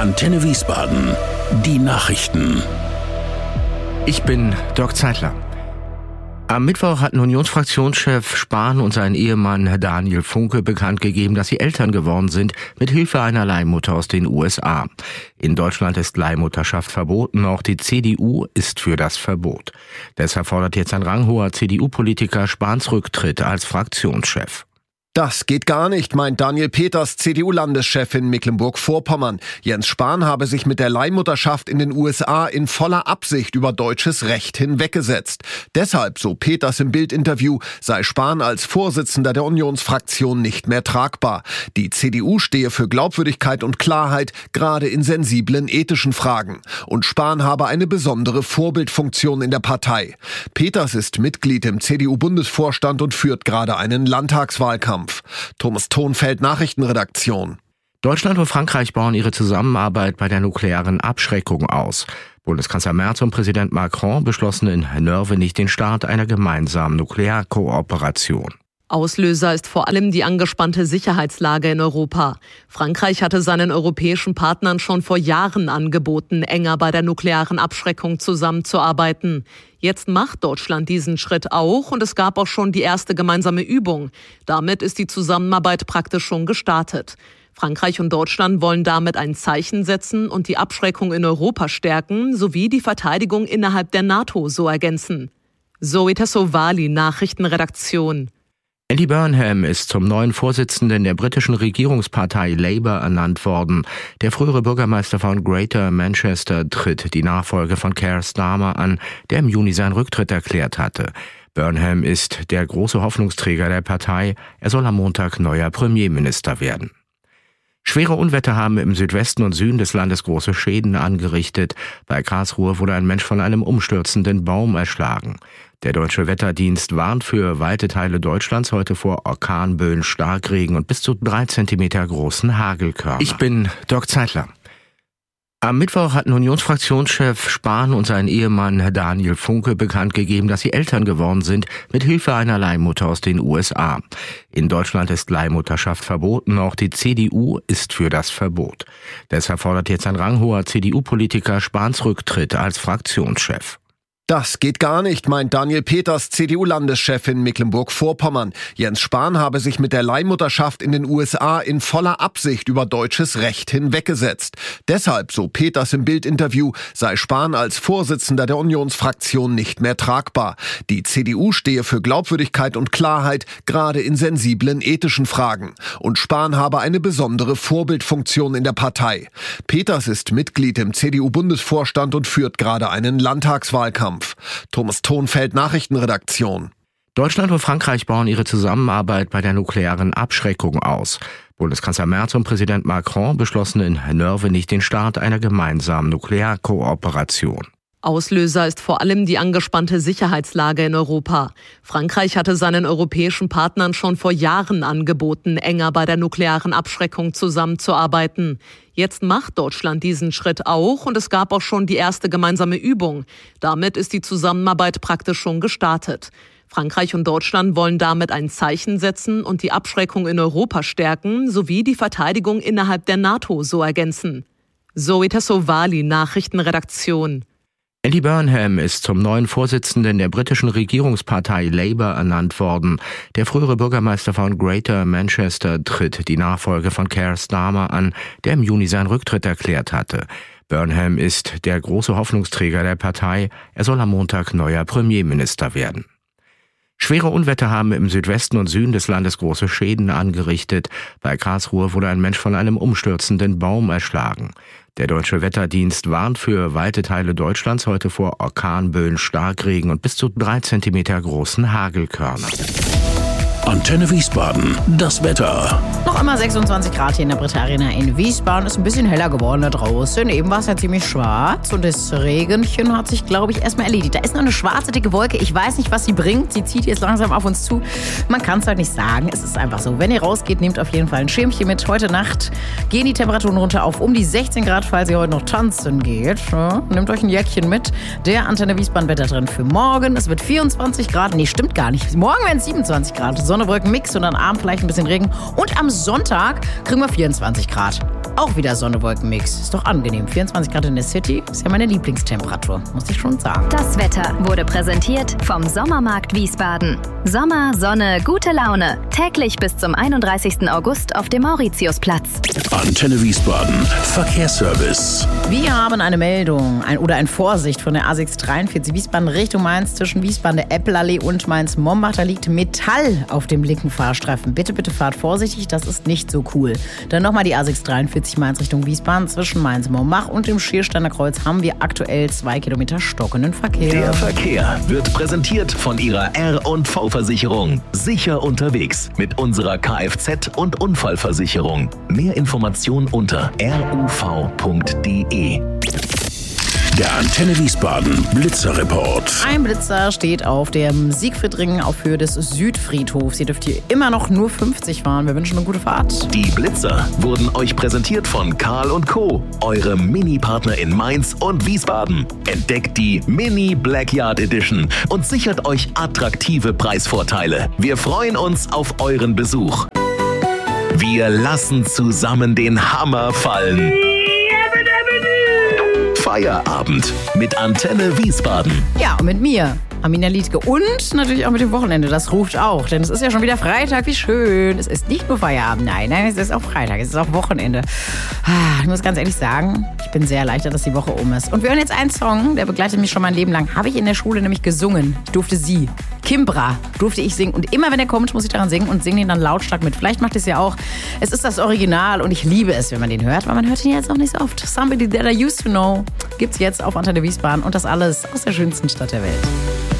Antenne Wiesbaden. Die Nachrichten. Ich bin Dirk Zeitler. Am Mittwoch hatten Unionsfraktionschef Spahn und sein Ehemann Daniel Funke bekannt gegeben, dass sie Eltern geworden sind, mit Hilfe einer Leihmutter aus den USA. In Deutschland ist Leihmutterschaft verboten, auch die CDU ist für das Verbot. Deshalb fordert jetzt ein ranghoher CDU-Politiker Spahns Rücktritt als Fraktionschef. Das geht gar nicht, meint Daniel Peters, CDU-Landeschef in Mecklenburg-Vorpommern. Jens Spahn habe sich mit der Leihmutterschaft in den USA in voller Absicht über deutsches Recht hinweggesetzt. Deshalb, so Peters im Bild-Interview, sei Spahn als Vorsitzender der Unionsfraktion nicht mehr tragbar. Die CDU stehe für Glaubwürdigkeit und Klarheit, gerade in sensiblen ethischen Fragen. Und Spahn habe eine besondere Vorbildfunktion in der Partei. Peters ist Mitglied im CDU-Bundesvorstand und führt gerade einen Landtagswahlkampf. Thomas Thonfeld, Nachrichtenredaktion. Deutschland und Frankreich bauen ihre Zusammenarbeit bei der nuklearen Abschreckung aus. Bundeskanzler Merz und Präsident Macron beschlossen in Nörvenich den Start einer gemeinsamen Nuklearkooperation. Auslöser ist vor allem die angespannte Sicherheitslage in Europa. Frankreich hatte seinen europäischen Partnern schon vor Jahren angeboten, enger bei der nuklearen Abschreckung zusammenzuarbeiten. Jetzt macht Deutschland diesen Schritt auch und es gab auch schon die erste gemeinsame Übung. Damit ist die Zusammenarbeit praktisch schon gestartet. Frankreich und Deutschland wollen damit ein Zeichen setzen und die Abschreckung in Europa stärken, sowie die Verteidigung innerhalb der NATO so ergänzen. Zoe Tassovali, Nachrichtenredaktion. Andy Burnham ist zum neuen Vorsitzenden der britischen Regierungspartei Labour ernannt worden. Der frühere Bürgermeister von Greater Manchester tritt die Nachfolge von Keir Starmer an, der im Juni seinen Rücktritt erklärt hatte. Burnham ist der große Hoffnungsträger der Partei. Er soll am Montag neuer Premierminister werden. Schwere Unwetter haben im Südwesten und Süden des Landes große Schäden angerichtet. Bei Karlsruhe wurde ein Mensch von einem umstürzenden Baum erschlagen. Der Deutsche Wetterdienst warnt für weite Teile Deutschlands heute vor Orkanböen, Starkregen und bis zu 3 Zentimeter großen Hagelkörnern. Ich bin Dirk Zeitler. Am Mittwoch hatten Unionsfraktionschef Spahn und sein Ehemann Daniel Funke bekannt gegeben, dass sie Eltern geworden sind, mit Hilfe einer Leihmutter aus den USA. In Deutschland ist Leihmutterschaft verboten, auch die CDU ist für das Verbot. Deshalb fordert jetzt ein ranghoher CDU-Politiker Spahns Rücktritt als Fraktionschef. Das geht gar nicht, meint Daniel Peters, CDU-Landeschef in Mecklenburg-Vorpommern. Jens Spahn habe sich mit der Leihmutterschaft in den USA in voller Absicht über deutsches Recht hinweggesetzt. Deshalb, so Peters im Bild-Interview, sei Spahn als Vorsitzender der Unionsfraktion nicht mehr tragbar. Die CDU stehe für Glaubwürdigkeit und Klarheit, gerade in sensiblen ethischen Fragen. Und Spahn habe eine besondere Vorbildfunktion in der Partei. Peters ist Mitglied im CDU-Bundesvorstand und führt gerade einen Landtagswahlkampf. Thomas Thonfeld, Nachrichtenredaktion. Deutschland und Frankreich bauen ihre Zusammenarbeit bei der nuklearen Abschreckung aus. Bundeskanzler Merz und Präsident Macron beschlossen in Nörvenich den Start einer gemeinsamen Nuklearkooperation. Auslöser ist vor allem die angespannte Sicherheitslage in Europa. Frankreich hatte seinen europäischen Partnern schon vor Jahren angeboten, enger bei der nuklearen Abschreckung zusammenzuarbeiten. Jetzt macht Deutschland diesen Schritt auch und es gab auch schon die erste gemeinsame Übung. Damit ist die Zusammenarbeit praktisch schon gestartet. Frankreich und Deutschland wollen damit ein Zeichen setzen und die Abschreckung in Europa stärken, sowie die Verteidigung innerhalb der NATO so ergänzen. Zoe Tassovali, Nachrichtenredaktion. Andy Burnham ist zum neuen Vorsitzenden der britischen Regierungspartei Labour ernannt worden. Der frühere Bürgermeister von Greater Manchester tritt die Nachfolge von Keir Starmer an, der im Juni seinen Rücktritt erklärt hatte. Burnham ist der große Hoffnungsträger der Partei. Er soll am Montag neuer Premierminister werden. Schwere Unwetter haben im Südwesten und Süden des Landes große Schäden angerichtet. Bei Karlsruhe wurde ein Mensch von einem umstürzenden Baum erschlagen. Der Deutsche Wetterdienst warnt für weite Teile Deutschlands heute vor Orkanböen, Starkregen und bis zu 3 Zentimeter großen Hagelkörnern. Antenne Wiesbaden, das Wetter. Noch einmal 26 Grad hier in der Britta Arena in Wiesbaden. Ist ein bisschen heller geworden da draußen. Eben war es ja ziemlich schwarz und das Regenchen hat sich, glaube ich, erstmal erledigt. Da ist noch eine schwarze, dicke Wolke. Ich weiß nicht, was sie bringt. Sie zieht jetzt langsam auf uns zu. Man kann es halt nicht sagen. Es ist einfach so. Wenn ihr rausgeht, nehmt auf jeden Fall ein Schirmchen mit. Heute Nacht gehen die Temperaturen runter auf um die 16 Grad, falls ihr heute noch tanzen geht. Ja, nehmt euch ein Jäckchen mit. Der Antenne Wiesbaden Wetter drin für morgen. Es wird 24 Grad. Nee, stimmt gar nicht. Morgen werden es 27 Grad. Sonne, Wolken, Mix und dann Abend vielleicht ein bisschen Regen. Und am Sonntag kriegen wir 24 Grad. auch wieder Sonne-Wolken-Mix. Ist doch angenehm. 24 Grad in der City ist ja meine Lieblingstemperatur, muss ich schon sagen. Das Wetter wurde präsentiert vom Sommermarkt Wiesbaden. Sommer, Sonne, gute Laune. Täglich bis zum 31. August auf dem Mauritiusplatz. Antenne Wiesbaden. Verkehrsservice. Wir haben eine Meldung oder eine Vorsicht von der A643 Wiesbaden Richtung Mainz zwischen Wiesbaden der Eppelallee und Mainz-Mombach. Da liegt Metall auf dem linken Fahrstreifen. Bitte, bitte fahrt vorsichtig, das ist nicht so cool. Dann nochmal die A643 Mainz Richtung Wiesbaden zwischen Mainz-Mombach und dem Schiersteiner Kreuz haben wir aktuell 2 Kilometer stockenden Verkehr. Der Verkehr wird präsentiert von Ihrer R&V-Versicherung. Sicher unterwegs mit unserer Kfz- und Unfallversicherung. Mehr Informationen unter ruv.de. Der Antenne Wiesbaden Blitzerreport. Ein Blitzer steht auf dem Siegfriedring auf Höhe des Südfriedhofs. Ihr dürft hier immer noch nur 50 fahren. Wir wünschen eine gute Fahrt. Die Blitzer wurden euch präsentiert von Karl & Co., eure Mini-Partner in Mainz und Wiesbaden. Entdeckt die Mini Blackyard Edition und sichert euch attraktive Preisvorteile. Wir freuen uns auf euren Besuch. Wir lassen zusammen den Hammer fallen. Feierabend mit Antenne Wiesbaden. Ja, und mit mir, Amina Liedtke. Und natürlich auch mit dem Wochenende. Das ruft auch. Denn es ist ja schon wieder Freitag. Wie schön. Es ist nicht nur Feierabend. Nein, es ist auch Freitag. Es ist auch Wochenende. Ich muss ganz ehrlich sagen, ich bin sehr erleichtert, dass die Woche um ist. Und wir hören jetzt einen Song, der begleitet mich schon mein Leben lang. Habe ich in der Schule nämlich gesungen. Ich durfte sie. Kimbra durfte ich singen. Und immer wenn er kommt, muss ich daran singen und singe ihn dann lautstark mit. Vielleicht macht es ja auch. Es ist das Original und ich liebe es, wenn man den hört, weil man hört ihn jetzt auch nicht so oft. Somebody That I Used to Know gibt's jetzt auf Antenne Wiesbaden und das alles aus der schönsten Stadt der Welt.